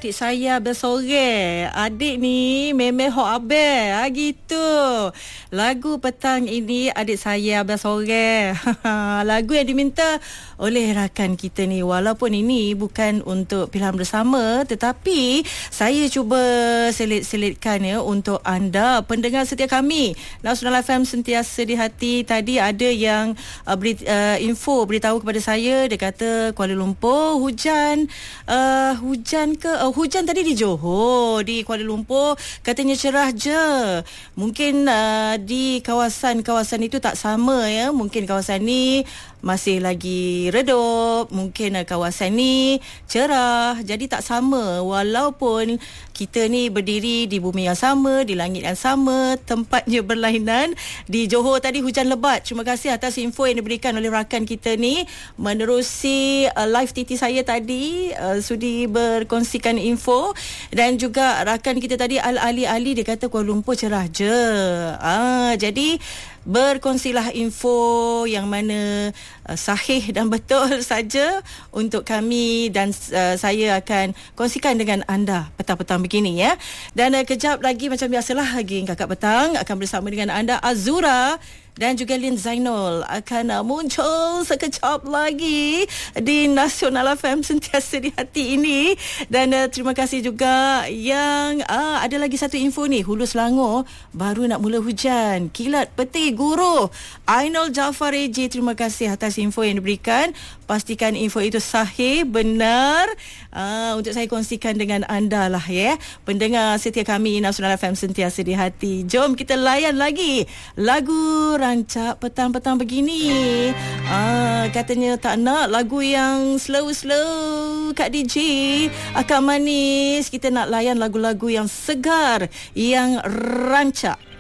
adik saya bersorang. Adik ni memang hok abel. Gitu. Lagu petang ini adik saya bersorang. Lagu yang diminta oleh rakan kita ni. Walaupun ini bukan untuk pilihan bersama, tetapi saya cuba selit-selitkan ya untuk anda pendengar setia kami. Nasional FM sentiasa di hati. Tadi ada yang beritahu kepada saya. Dia kata Kuala Lumpur hujan. Hujan tadi di Johor, di Kuala Lumpur katanya cerah je. Mungkin di kawasan itu tak sama ya. Mungkin kawasan ni masih lagi redup, mungkin kawasan ni cerah, jadi tak sama. Walaupun kita ni berdiri di bumi yang sama, di langit yang sama, tempatnya berlainan. Di Johor tadi hujan lebat. Terima kasih atas info yang diberikan oleh rakan kita ni menerusi live TT saya tadi, sudi berkongsikan info. Dan juga rakan kita tadi Al-Ali dia kata Kuala Lumpur cerah je. Jadi berkongsilah info yang mana sahih dan betul saja untuk kami, dan saya akan kongsikan dengan anda petang-petang begini ya. Dan kejap lagi macam biasalah, geng Kakak Petang akan bersama dengan anda. Azura dan juga Lin Zainul akan muncul sekejap lagi di Nasional FM sentiasa di hati ini. Dan terima kasih juga yang ada lagi satu info ni. Hulu Selangor baru nak mula hujan. Kilat peti guru. Ainul Jaafar AJ, terima kasih atas info yang diberikan. Pastikan info itu sahih, benar, untuk saya kongsikan dengan anda lah ya. Pendengar setia kami Nasional FM sentiasa di hati. Jom kita layan lagi lagu rancak petang-petang begini. Katanya tak nak lagu yang slow-slow Kak DJ, akan manis. Kita nak layan lagu-lagu yang segar, yang rancak.